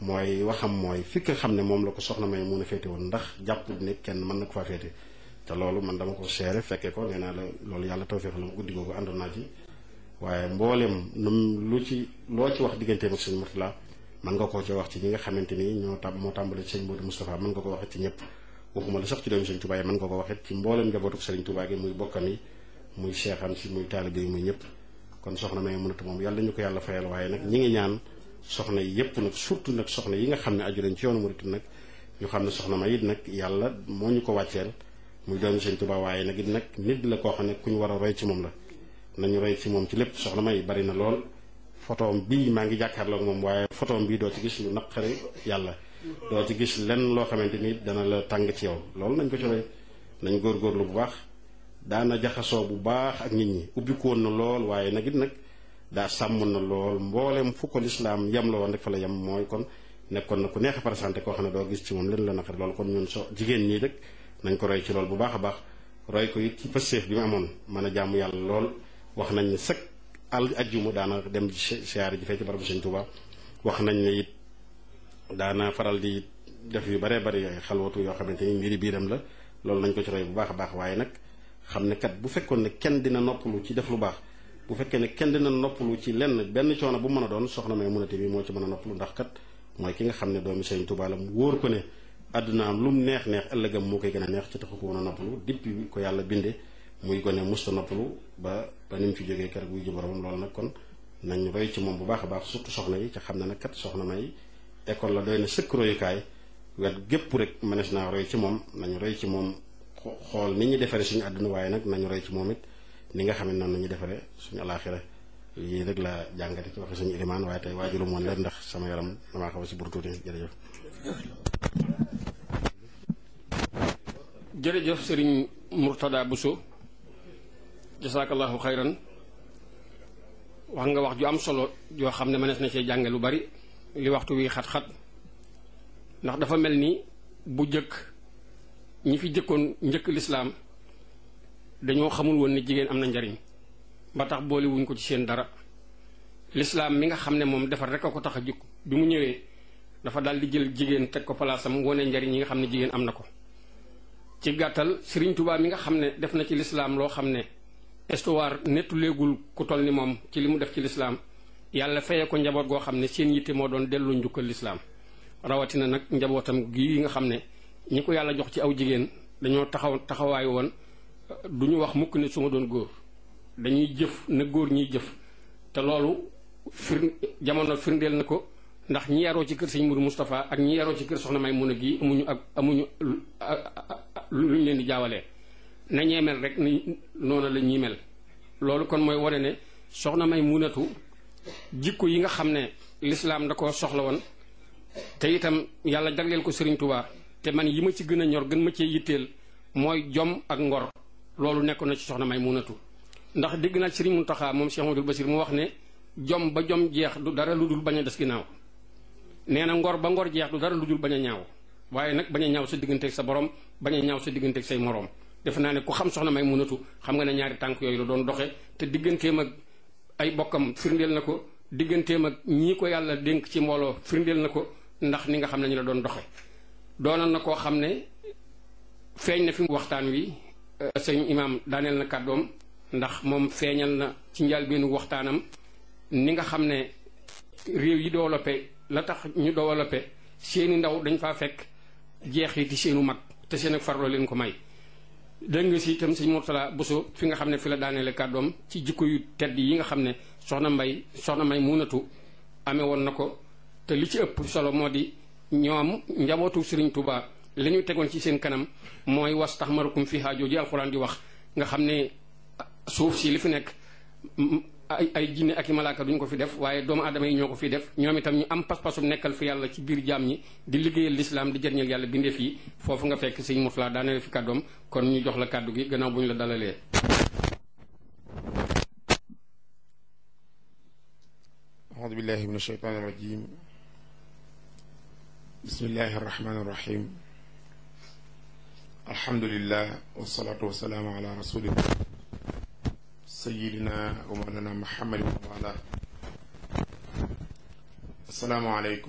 mooy waxam mooy fi nga xam ne moom la ko soxna may mun a féete woon ndax jàpp ne kenn mën na ko faa féete te loolu man dama ko seere fekke ko nee naa la loolu yàlla tawfeex la guddi googu àndoon naa ci waaye mboolem loo ci wax digganteem ak sëñ Murtala mën nga koo ci wax ci ñi nga xamante ni moo tàmbale ci sëñ Modou Moustapha mën nga ko waxee ci ñëpp waxuma la sax ci doomi sëñ Touba yi mën nga ko waxee ci mboolem njabootu sëriñ Touba gi muy bokkam yi muy seexam si muy taalibe yi muy ñëpp kon soxna may mënatu moom yàlla ñu ko yàlla fayal waaye nag ñi ngi ñaan soxna yi yëpp nag surtout nag soxna yi nga xam ne aju leen ci yoonu murit nag ñu xam ne soxna may it nag yàlla moo ñu ko wàcceel muy doomi sëñ Touba waaye nag it nag nit la koo xam ne ku ñu war a roy ci moom la nañu roy ci moom ci lépp soxna may bari na lool photoom bii maa ngi jàkkaarloog moom waaye photoom bii doo ci gis lu naqari yàlla doo ci gis lenn loo xamante ni dana la tàng ci yow loolu nañ ko ci roy nañ góorgóorlu bu baax daana jaxasoo bu baax ak nit ñi ubbikoon na lool waaye nag it nag daa sàmm na lool mboolem fu ko lislaam yem la woon rek fa la yem mooy kon nekkoon na ku neex a présenté koo xam ne doo gis ci moom leen la naqari loolu kon ñun jigéen ñii rek nañ ko roy ci lool bu baax a baax roy ko it ci pëstéef bi mu amoon mën a jaamu yàlla lool wax nañ ne sëkk ajjuma daana dem siyaare ji fee ci barabu Sëñ Tuuba wax nañ ne it daana faral di def yu baree bari xalwatu yoo xamante ni mbiri biiram la loolu nañ ko ci roy bu baax a baax waaye nag xam ne kat bu fekkoon ne kenn dina noppalu ci def lu baax bu fekkee ne kenn dina noppalu ci lenn benn coono bu mën a doon soxna may munate bi moo ci mën a noppalu ndax kat mooy ki nga xam ne doomi Sëñ Tuuba la mu wóor ko ne àddunaam lu mu neex ëllëgam moo koy gën a neex ci taxu ko woon a noppalu depuis ko yàlla binde muy gone musta noppalu ba ni mu fi jógee kër guy ji boromam loolu nag kon nañ roy ci moom bu baax a baax surtout soxna yi ca xam ne nag kat soxna may école la doy na sëkk royukaay wet gépp rek mënees naa roy ci moom nañu roy ci moom xool ni ñu defaree suñu àdduna waaye nag nañu roy ci moom it ni nga xam ne noonu nañu defaree suñu alaaxira lii rek la jàngate ci waxe suñu ilimaan waaye tey waajulu moon leen ndax sama yaram damaa xaw a si bur tuuti jërëjëf jërëjëf sëriñ Murtada Bousso jasaakallahu xayran wax nga wax ju am solo yoo xam ne mënees na cee jànge lu bari li waxtu wi xat-xat ndax dafa mel ni bu jëkk ñi fi jëkkoon njëkk lislaam dañoo xamul woon ne jigéen am na njariñ ba tax boole wuñ ko ci seen dara lislaam mi nga xam ne moom defar rek a ko tax a jukk bi mu ñëwee dafa daal di jël jigéen teg ko palaasam wone njariñ yi nga xam ne jigéen am na ko ci gàttal Sëriñ Tuubaa mi nga xam ne def na ci lislaam loo xam ne histoire nettu léegul ku toll ni moom ci li mu def ci lislaam yàlla fayee ko njaboot goo xam ne seen yitte moo doon dellu njukkal lislaam rawatina nag njabootam gii nga xam ne ñi ko yàlla jox ci aw jigéen dañoo taxawaay woon du ñu wax mukk ne su ma doon góor dañuy jëf na góor ñiy jëf te loolu jamono firndeel na ko ndax ñi yaroo ci kër sëñ Mourou Moustapha ak ñi yaroo ci kër soxna Maymuna gi amuñu luñ leen di jaawalee na ñee mel rek ni noonu la ñuy mel loolu kon mooy wane ne soxna Maymunatu jikko yi nga xam ne lislaam da ko soxla woon te itam yàlla jagleel ko Sëriñ Tuubaa te man yi ma ci gën a ñor gën ma cee yitteel mooy jom ak ngor loolu nekkoon na ci soxna Maymunatu ndax dégg naa Sëriñ Muntaxa moom Cheikh Amadou Basir mu wax ne jom ba jom jeex du dara lu dul bañ a des ginnaaw nee na ngor ba ngor jeex du dara lu dul bañ a ñaaw waaye nag bañ a ñaaw sa digganteeg sa borom bañ a ñaaw sa digganteeg say moroom defe naa ne ku xam soxna Maymunatu xam nga ne ñaari tànk yooyu la doon doxe te digganteem ak ay bokkam firndeel na ko digganteem ak ñii ko yàlla dénk ci mbooloo firndeel na ko ndax ni nga xam ne ñu la doon doxe doonoon na koo xam ne feeñ na fi waxtaan wi sëñ imaam daaneel na kàddoom ndax moom feeñal na ci njëlbéenu waxtaanam ni nga xam ne réew yi développé la tax ñu développé seeni ndaw dañ faa fekk jeexiti seenu mag te seen ak farlo leen ko may dégg nga si itam sëñ Murtada Bousso fi nga xam ne fi la daaneele kàddoom ci jikko yu tedd yi nga xam ne soxna Maymunatu amee woon na ko te li ci ëpp solo moo di ñoom njabootu Sëriñ Tuubaa li ñu tegoon ci seen kanam mooy wastaxmarakum fiihaa jooju alxuraan di wax nga xam ne suuf si li fi nekk ay jinne ak i malaaka duñ ko fi def waaye doomu aadama yi ñoo ko fi def ñoom itam ñu am pas-pasum nekkal fi yàlla ci biir jaam ñi di liggéeyal lislaam di jëriñal yàlla bindeef yi foofu nga fekk sëñ Murtada daaneel fi kàddoom kon ñu jox la kàddu gi gannaaw bu ñu la dalalee. aoudu billahi min asheytaani rajim bismillahi arrahmani irrahim alhamdulillah wasalaatu wasalaamu ala rasulillah sayidina wa mawlana muhammadin wa ala assalaamu aleykum